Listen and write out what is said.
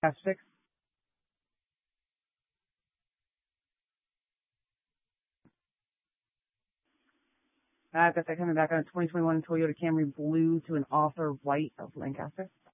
F6. I've got that coming back on a 2021 Toyota Camry blue to an Author white of Lancaster.